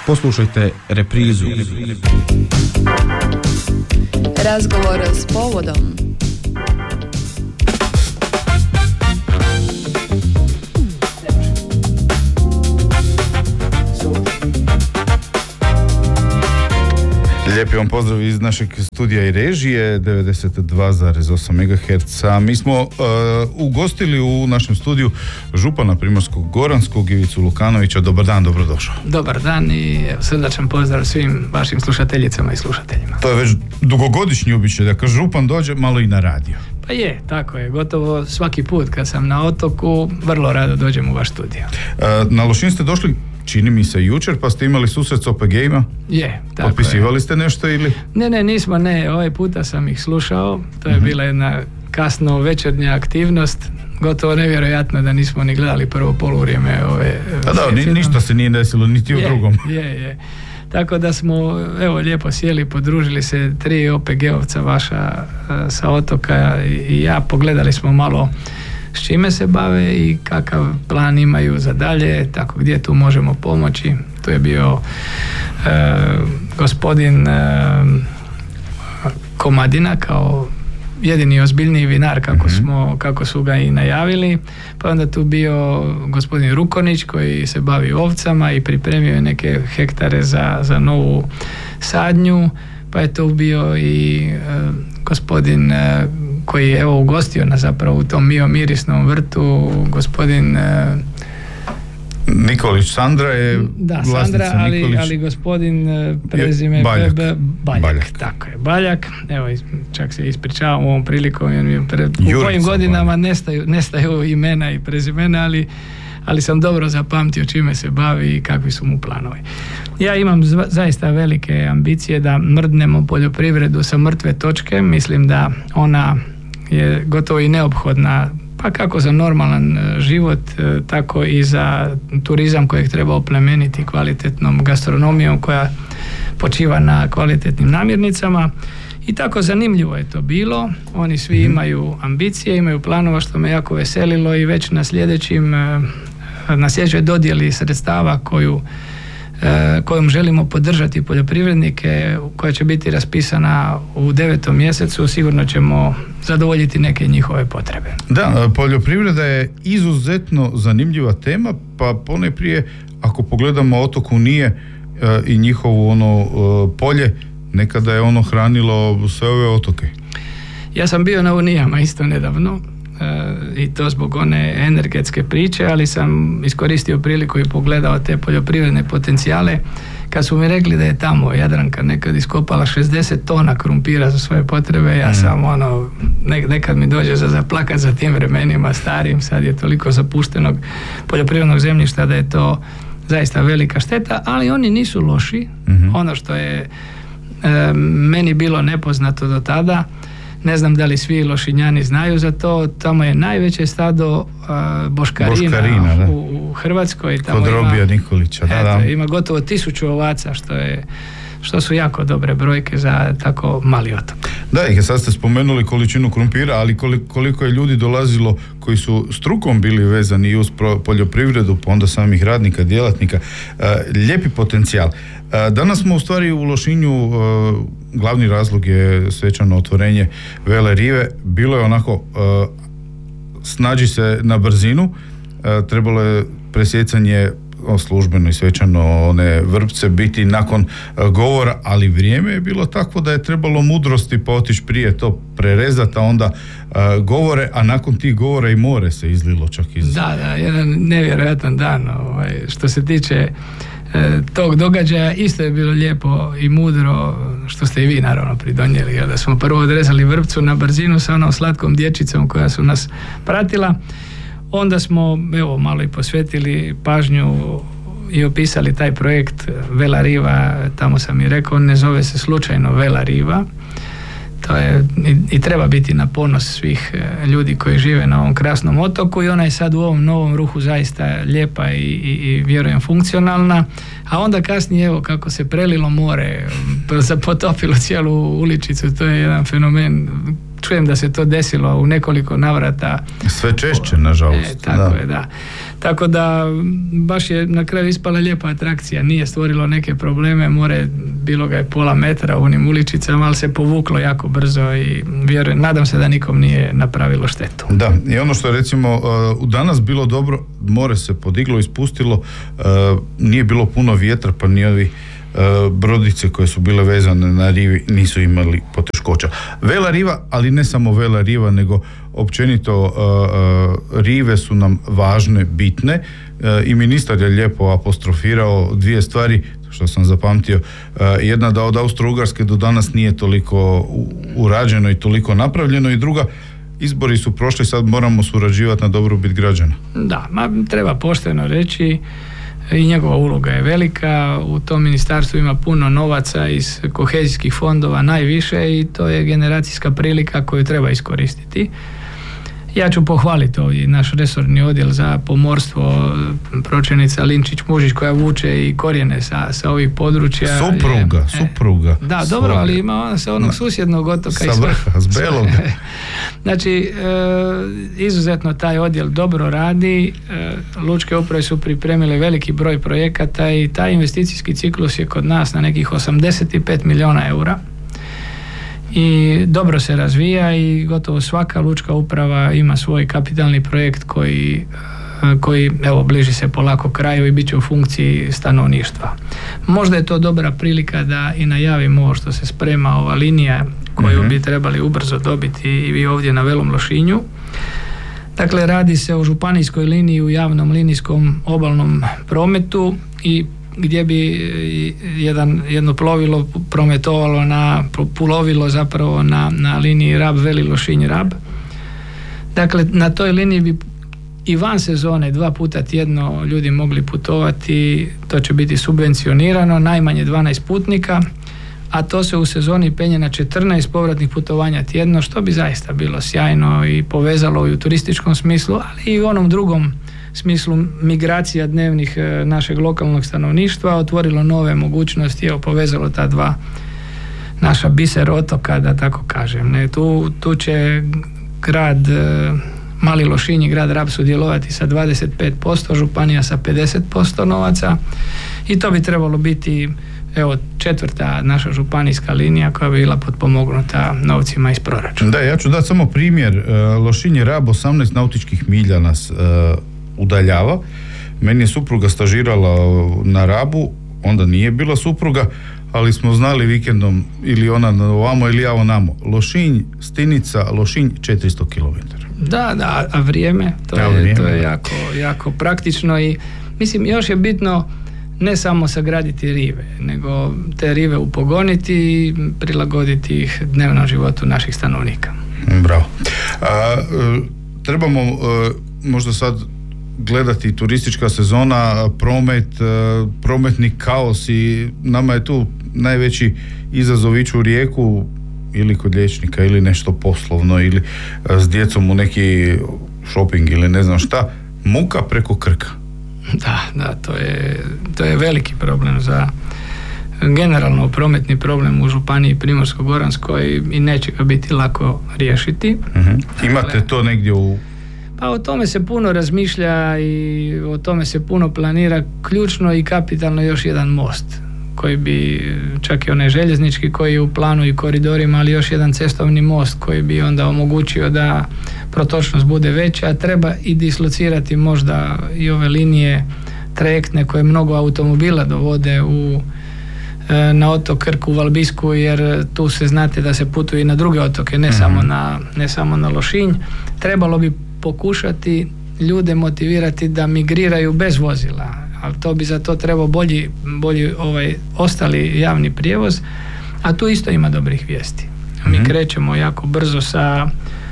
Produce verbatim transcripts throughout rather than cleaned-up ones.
Poslušajte reprizu. Razgovor s povodom. Lijepi vam pozdrav iz našeg studija i režije devedeset dva zarez osam megaherca. Mi smo uh, ugostili u našem studiju župana Primorsko-goranskog Ivicu Lukanovića. Dobar dan, dobrodošao. Dobar dan i srdačan pozdrav svim vašim slušateljicama i slušateljima. To je već dugogodišnji običaj da kad župan dođe malo i na radio. Pa je, tako je. Gotovo svaki put kad sam na otoku vrlo rado dođem u vaš studio. Uh, na Lošinj ste došli, čini mi se, jučer, pa ste imali susret s O P G-ima? Je, tako je. Potpisivali ste nešto ili? Ne, ne, nismo, ne. Ovaj puta sam ih slušao. To je uh-huh. bila jedna kasno večernja aktivnost. Gotovo nevjerojatno da nismo ni gledali prvo poluvrijeme ove... A da, ni, ništa se nije desilo, niti u je, drugom. Je, je. Tako da smo, evo, lijepo sjeli, podružili se tri O P G-ovca vaša sa otoka i ja, pogledali smo malo s čime se bave i kakav plan imaju za dalje, tako gdje tu možemo pomoći. Tu je bio e, gospodin e, Komadina kao jedini ozbiljniji vinar kako, mm-hmm. smo, kako su ga i najavili, pa onda tu bio gospodin Rukonić koji se bavi ovcama i pripremio je neke hektare za, za novu sadnju, pa je tu bio i e, gospodin e, koji je evo ugostio nas zapravo u tom Mio mirisnom vrtu, gospodin e, Nikolić, Sandra je da, Sandra, ali, Nikolić. ali gospodin prezime Baljak. Baljak. Baljak. Tako je, Baljak. Evo, čak se ispričavam ovom prilikom, jer mi pred, u Jurica mojim godinama Baljak. nestaju, nestaju imena i prezimena, ali, ali sam dobro zapamtio čime se bavi i kakvi su mu planovi. Ja imam zva, zaista velike ambicije da mrdnemo poljoprivredu sa mrtve točke. Mislim da ona je gotovo i neophodna, pa kako za normalan život, tako i za turizam kojeg treba oplemeniti kvalitetnom gastronomijom koja počiva na kvalitetnim namirnicama. I tako zanimljivo je to bilo. Oni svi mm-hmm. imaju ambicije, imaju planova, što me jako veselilo, i već na sljedećim na sljedećoj dodjeli sredstava koju kojom želimo podržati poljoprivrednike, koja će biti raspisana u devetom mjesecu, sigurno ćemo zadovoljiti neke njihove potrebe. Da, poljoprivreda je izuzetno zanimljiva tema, pa ponajprije ako pogledamo otok Unije e, i njihovo ono e, polje, nekada je ono hranilo sve ove otoke. Ja sam bio na Unijama isto nedavno, i to zbog one energetske priče, ali sam iskoristio priliku i pogledao te poljoprivredne potencijale. Kad su mi rekli da je tamo Jadranka nekad iskopala šezdeset tona krumpira za svoje potrebe, ja sam ono, nekad mi dođe za zaplakat za tim vremenima starim. Sad je toliko zapuštenog poljoprivrednog zemljišta da je to zaista velika šteta, ali oni nisu loši. Mm-hmm. Ono što je e, meni bilo nepoznato do tada, ne znam da li svi Lošinjani znaju za to, tamo je najveće stado uh, boškarina, boškarina u, u Hrvatskoj. Tamo kod Robija ima, Nikolića. Da, eto, da. ima gotovo tisuću ovaca, što je što su jako dobre brojke za tako mali otok. Da, i sad ste spomenuli količinu krumpira, ali koliko je ljudi dolazilo koji su strukom bili vezani uz poljoprivredu, pa onda samih radnika, djelatnika. Lijepi potencijal. Danas smo u stvari u Lošinju, glavni razlog je svečano otvorenje Vele rive. Bilo je onako, snađi se na brzinu, trebalo je presjecanje službeno i svečano one vrpce biti nakon govora, ali vrijeme je bilo takvo da je trebalo mudrosti pa otići prije to prerezati, a onda uh, govore, a nakon tih govora i more se izlilo čak iz... Da, da, jedan nevjerojatan dan. Ovaj, što se tiče e, tog događaja, isto je bilo lijepo i mudro, što ste i vi naravno pridonijeli, jer da smo prvo odrezali vrpcu na brzinu sa onom slatkom dječicom koja su nas pratila. Onda smo, evo, malo i posvetili pažnju i opisali taj projekt Vela riva. Tamo sam i rekao, ne zove se slučajno Vela riva. To je i, i treba biti na ponos svih ljudi koji žive na ovom krasnom otoku, i ona je sad u ovom novom ruhu zaista lijepa i, i, i vjerujem funkcionalna. A onda kasnije, evo, kako se prelilo more, potopilo cijelu uličicu, to je jedan fenomen. Čujem da se to desilo u nekoliko navrata. Sve češće, nažalost. E, tako da. je, da. Tako da baš je na kraju ispala lijepa atrakcija, nije stvorilo neke probleme, more bilo ga je pola metra u onim uličicama, ali se povuklo jako brzo i vjerujem, nadam se da nikom nije napravilo štetu. Da, i ono što je recimo uh, danas bilo dobro, more se podiglo i spustilo, uh, nije bilo puno vjetra, pa ni ovi uh, brodice koje su bile vezane na rivi nisu imali poteškoća. Vela riva, ali ne samo vela riva, nego općenito uh, uh, rive su nam važne, bitne, uh, i ministar je lijepo apostrofirao dvije stvari što sam zapamtio. Uh, jedna, da od Austro-Ugarske do danas nije toliko u, urađeno i toliko napravljeno, i druga, izbori su prošli, sad moramo surađivati na dobrobit građana. Da, ma, treba pošteno reći, i njegova uloga je velika, u tom ministarstvu ima puno novaca iz kohezijskih fondova, najviše, i to je generacijska prilika koju treba iskoristiti. Ja ću pohvaliti ovdje naš resorni odjel za pomorstvo, pročelnica Linčić-Mužić, koja vuče i korijene sa, sa ovih područja. Supruga, je, supruga. Da, svoga. Dobro, ali ima ona sa onog susjednog otoka. Sa vrha, s Beloga. Znači, e, izuzetno taj odjel dobro radi, e, lučke uprave su pripremile veliki broj projekata i taj investicijski ciklus je kod nas na nekih osamdeset pet milijuna eura. I dobro se razvija i gotovo svaka lučka uprava ima svoj kapitalni projekt koji, koji evo, bliži se polako kraju i bit će u funkciji stanovništva. Možda je to dobra prilika da i najavimo ovo što se sprema, ova linija koju mm-hmm. bi trebali ubrzo dobiti i vi ovdje na Velom Lošinju. Dakle, radi se o županijskoj liniji u javnom linijskom obalnom prometu, i gdje bi jedan, jedno plovilo prometovalo na, pulovilo zapravo na, na liniji Rab, Veli Lošinj, Rab. Dakle, na toj liniji bi i van sezone dva puta tjedno ljudi mogli putovati, to će biti subvencionirano, najmanje dvanaest putnika, a to se u sezoni penje na četrnaest povratnih putovanja tjedno, što bi zaista bilo sjajno i povezalo i u turističkom smislu, ali i u onom drugom smislu migracija dnevnih našeg lokalnog stanovništva, otvorilo nove mogućnosti, evo, povezalo ta dva naša biser otoka, da tako kažem. Ne, tu, tu će grad Mali Lošinj i grad Rab sudjelovati sa dvadeset pet posto, županija sa pedeset posto novaca, i to bi trebalo biti, evo, četvrta naša županijska linija koja bi bila potpomognuta novcima iz proračuna. Da, ja ću dati samo primjer. Lošinj i Rab, osamnaest nautičkih milja nas uh, udaljava. Meni je supruga stažirala na Rabu, onda nije bila supruga, ali smo znali vikendom ili ona na ovamo ili ja onamo. Lošinj, Stinica, Lošinj, četiristo kilometara. Da, da, a vrijeme, to da, je, vrijeme, to je da. jako, jako praktično, i mislim, još je bitno ne samo sagraditi rive, nego te rive upogoniti i prilagoditi ih dnevnom životu naših stanovnika. Bravo. A, trebamo možda sad gledati turistička sezona, promet, prometni kaos, i nama je tu najveći izazov ići u Rijeku ili kod liječnika ili nešto poslovno ili s djecom u neki shopping ili ne znam šta, muka preko Krka. Da, da, to je, to je veliki problem za generalno prometni problem u županiji Primorsko-goranskoj i neće ga biti lako riješiti. Uh-huh. Imate to negdje u... Pa o tome se puno razmišlja i o tome se puno planira, ključno i kapitalno još jedan most koji bi, čak i onaj željeznički koji je u planu i koridorima, ali još jedan cestovni most koji bi onda omogućio da protočnost bude veća, a treba i dislocirati možda i ove linije trajektne koje mnogo automobila dovode u, na otok Krk, u Valbisku, jer tu se znate da se putuje i na druge otoke, ne, mm-hmm. samo na, ne samo na Lošinj. Trebalo bi pokušati ljude motivirati da migriraju bez vozila, ali to bi za to trebao bolji, bolji ovaj ostali javni prijevoz, a tu isto ima dobrih vijesti. Mi mm-hmm. krećemo jako brzo sa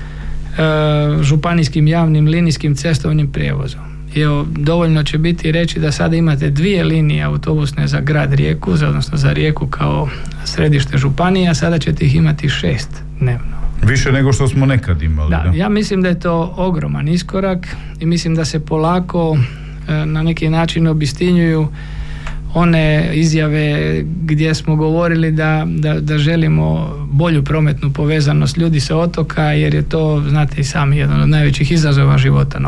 e, županijskim javnim linijskim cestovnim prijevozom. I evo, dovoljno će biti reći da sada imate dvije linije autobusne za grad Rijeku, odnosno za Rijeku kao središte županije, a sada ćete ih imati šest dnevno. Više nego što smo nekad imali. Da, da. Ja mislim da je to ogroman iskorak i mislim da se polako e, na neki način obistinjuju one izjave gdje smo govorili da, da, da želimo bolju prometnu povezanost ljudi sa otoka, jer je to, znate i sami, jedan od najvećih izazova života na otoku.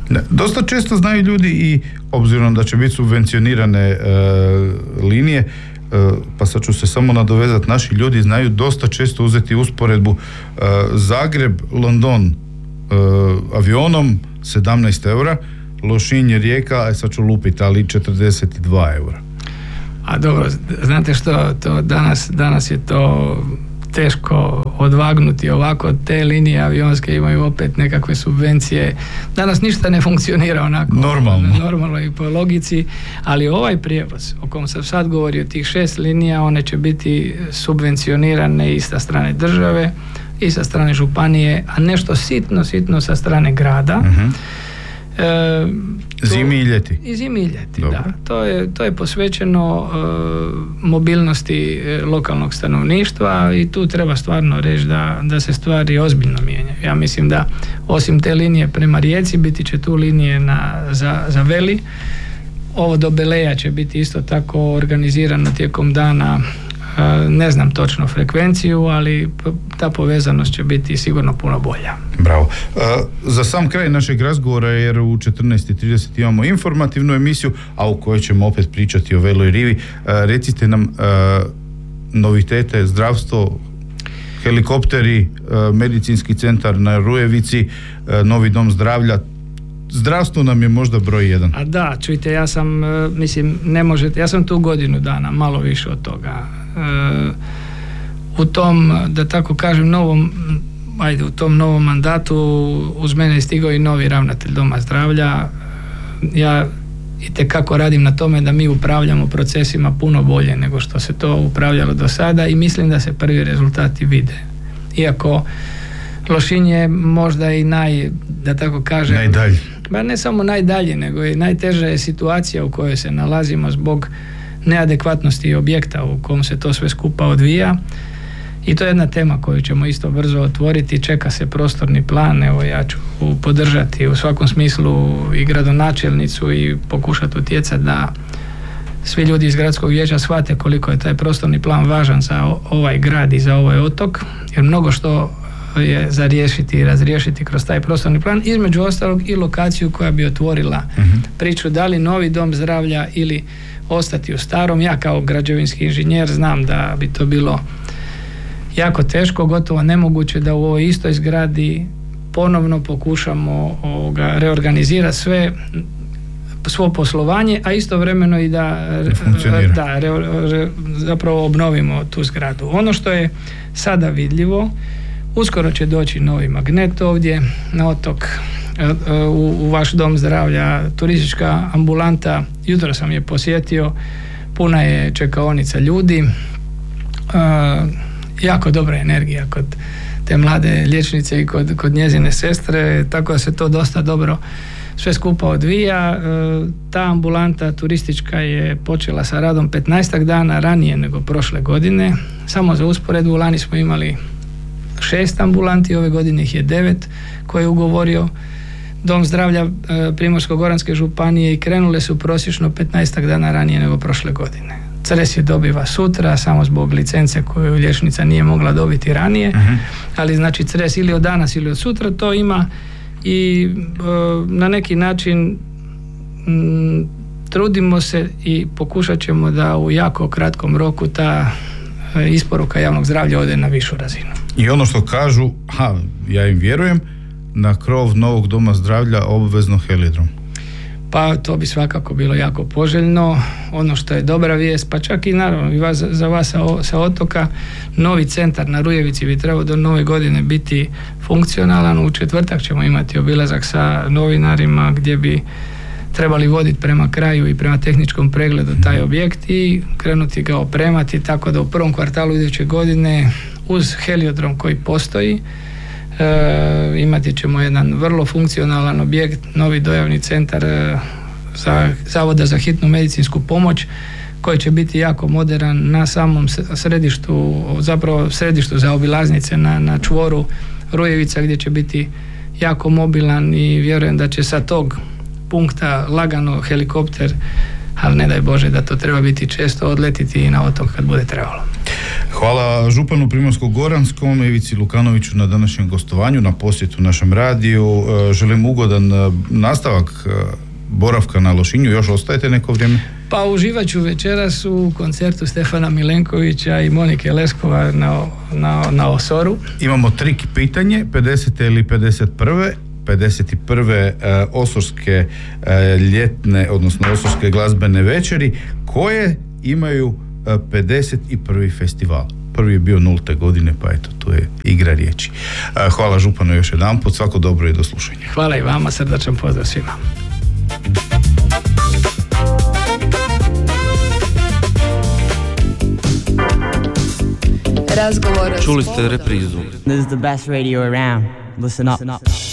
Da, dosta često znaju ljudi i obzirom da će biti subvencionirane e, linije, e, pa sad ću se samo nadovezati, naši ljudi znaju dosta često uzeti usporedbu e, Zagreb, London e, avionom sedamnaest eura, Lošinj, Rijeka, a sad ću lupiti, ali četrdeset dva eura. A dobro, znate što, to danas, danas je to teško odvagnuti ovako, te linije avionske imaju opet nekakve subvencije. Danas ništa ne funkcionira onako normalno, normalno i po logici, ali ovaj prijevoz o kom sam sad govorio, tih šest linija, one će biti subvencionirane i sa strane države i sa strane županije, a nešto sitno, sitno sa strane grada. Uh-huh. E, to, zimi i ljeti. I zimi i ljeti, dobro. Da. To je, to je posvećeno uh, mobilnosti lokalnog stanovništva i tu treba stvarno reći da, da se stvari ozbiljno mijenjaju. Ja mislim da osim te linije prema Rijeci biti će tu linije na, za, za Veli. Ovo do Beleja će biti isto tako organizirano tijekom dana. Ne znam točno frekvenciju, ali ta povezanost će biti sigurno puno bolja. Bravo. Za sam kraj našeg razgovora, jer u četrnaest i trideset imamo informativnu emisiju, a u kojoj ćemo opet pričati o Veloj rivi, recite nam novitete, zdravstvo, helikopteri, medicinski centar na Rujevici, novi dom zdravlja. Zdravstvo nam je možda broj jedan. A da, čujte, ja sam, mislim, ne možete, ja sam tu godinu dana, malo više od toga. U tom, da tako kažem, novom, ajde, u tom novom mandatu uz mene je stigao i novi ravnatelj doma zdravlja. Ja itekako radim na tome da mi upravljamo procesima puno bolje nego što se to upravljalo do sada i mislim da se prvi rezultati vide. Iako Lošinj je možda i naj, da tako kažem, najdalje. Ba ne samo najdalje, nego i najteža je situacija u kojoj se nalazimo zbog neadekvatnosti objekta u kom se to sve skupa odvija. I to je jedna tema koju ćemo isto brzo otvoriti. Čeka se prostorni plan, evo ja ću podržati u svakom smislu i gradonačelnicu i pokušati utjecati da svi ljudi iz gradskog vijeća shvate koliko je taj prostorni plan važan za ovaj grad i za ovaj otok, jer mnogo što je za riješiti i razriješiti kroz taj prostorni plan, između ostalog i lokaciju koja bi otvorila uh-huh. priču da li novi dom zdravlja ili ostati u starom. Ja kao građevinski inženjer znam da bi to bilo jako teško, gotovo nemoguće da u ovoj istoj zgradi ponovno pokušamo ovoga, reorganizirati sve svo poslovanje, a istovremeno i da, da re, re, zapravo obnovimo tu zgradu. Ono što je sada vidljivo, uskoro će doći novi magnet ovdje na otok, u, u vaš dom zdravlja, turistička ambulanta, jutro sam je posjetio, puna je čekaonica ljudi, e, jako dobra energija kod te mlade liječnice i kod, kod njezine sestre, tako da se to dosta dobro sve skupa odvija. E, ta ambulanta turistička je počela sa radom petnaestak dana ranije nego prošle godine. Samo za usporedbu, lani smo imali šest ambulanti, ove godine ih je devet koje je ugovorio Dom zdravlja e, Primorsko-goranske županije i krenule su prosječno petnaestak dana ranije nego prošle godine. Cres je dobiva sutra, samo zbog licence koju liječnica nije mogla dobiti ranije, uh-huh. ali znači Cres ili od danas ili od sutra to ima i e, na neki način m, trudimo se i pokušat ćemo da u jako kratkom roku ta e, isporuka javnog zdravlja ode na višu razinu. I ono što kažu, ha, ja im vjerujem, na krov novog doma zdravlja obvezno helidrom. Pa to bi svakako bilo jako poželjno. Ono što je dobra vijest, pa čak i naravno i vas, za vas sa, sa otoka, novi centar na Rujevici bi trebao do nove godine biti funkcionalan. U četvrtak ćemo imati obilazak sa novinarima gdje bi trebali voditi prema kraju i prema tehničkom pregledu taj objekt i krenuti ga opremati, tako da u prvom kvartalu iduće godine uz heliodrom koji postoji E, imati ćemo jedan vrlo funkcionalan objekt, novi dojavni centar e, za Zavoda za hitnu medicinsku pomoć koji će biti jako moderan na samom središtu, zapravo središtu zaobilaznice na, na čvoru Rujevica gdje će biti jako mobilan i vjerujem da će sa tog punkta lagano helikopter, ali ne daj Bože da to treba biti često, odletiti i na otok kad bude trebalo. Hvala županu Primorsko-goranskom Ivici Lukanoviću na današnjem gostovanju, na posjetu našem radiju. Želim ugodan nastavak boravka na Lošinju. Još ostajete neko vrijeme? Pa uživat ću večeras u koncertu Stefana Milenkovića i Monike Leskova na, na, na Osoru. Imamo trik pitanje, pedeset ili pedeset prve pedeset prve uh, osorske uh, ljetne, odnosno osorske glazbene večeri, koje imaju uh, pedeset prvi festival. Prvi je bio nulte godine, pa eto, tu je igra riječi. Uh, hvala županu još jedanput, svako dobro i do slušanja. Hvala i vama, srdačan pozdrav svima. Razgovor. Čuli ste reprizu. This is the best radio around. Listen up.